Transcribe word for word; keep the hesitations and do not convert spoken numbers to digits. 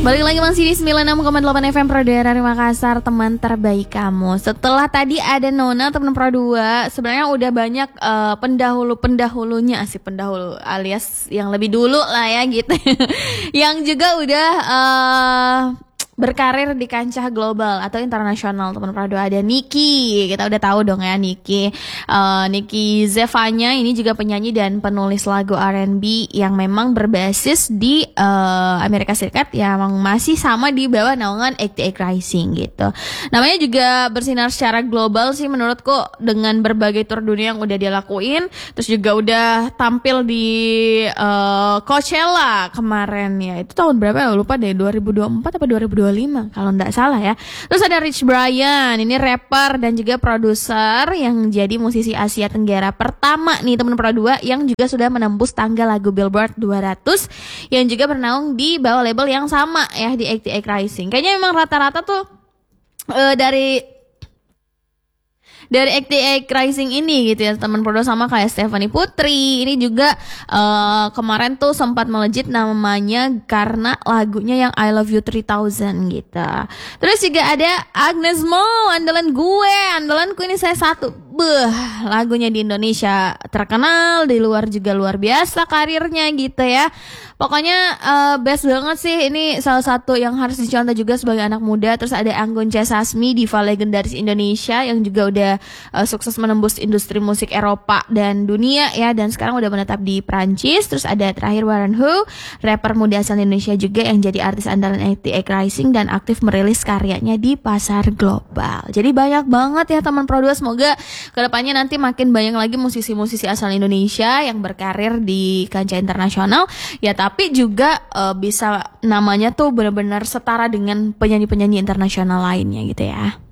Balik lagi masih di sembilan puluh enam koma delapan F M Pro Daerah Makassar, teman terbaik kamu. Setelah tadi ada Nona teman Pro dua, sebenarnya udah banyak uh, pendahulu-pendahulunya sih, pendahulu alias yang lebih dulu lah ya gitu. Yang juga udah uh, berkarir di kancah global atau internasional, teman Prado. Ada Niki, kita udah tahu dong ya Niki. uh, Niki Zevanya ini juga penyanyi dan penulis lagu R and B yang memang berbasis di uh, Amerika Serikat, yang masih sama di bawah naungan A T X Rising gitu. Namanya juga bersinar secara global sih menurutku, dengan berbagai tour dunia yang udah dia lakuin. Terus juga udah tampil di uh, Coachella kemarin ya. Itu tahun berapa ya? Lupa deh, dua ribu dua puluh empat apa dua ribu dua puluh lima kalau nggak salah ya. Terus ada Rich Brian, ini rapper dan juga produser yang jadi musisi Asia Tenggara pertama nih teman Pro dua yang juga sudah menembus tangga lagu Billboard dua ratus, yang juga bernaung di bawah label yang sama ya, di A T X Rising. Kayaknya memang rata-rata tuh uh, dari dari A T X Rising ini gitu ya teman Pro, sama kayak Stephanie Putri. Ini juga uh, kemarin tuh sempat melejit namanya karena lagunya yang I Love You three thousand gitu. Terus juga ada Agnes Mo, andalan gue, andalanku ini saya satu. Beuh, lagunya di Indonesia terkenal, di luar juga luar biasa karirnya gitu ya. Pokoknya uh, best banget sih, ini salah satu yang harus dicontoh juga sebagai anak muda. Terus ada Anggun C. Sasmi, diva legendaris Indonesia yang juga udah uh, sukses menembus industri musik Eropa dan dunia ya, dan sekarang udah menetap di Prancis. Terus ada terakhir Warren Hu, rapper muda asal Indonesia juga yang jadi artis andalan A T X Rising dan aktif merilis karyanya di pasar global. Jadi banyak banget ya teman Pro dua, semoga kedepannya nanti makin banyak lagi musisi-musisi asal Indonesia yang berkarir di kancah internasional ya, tapi juga uh, bisa namanya tuh benar-benar setara dengan penyanyi-penyanyi internasional lainnya gitu ya.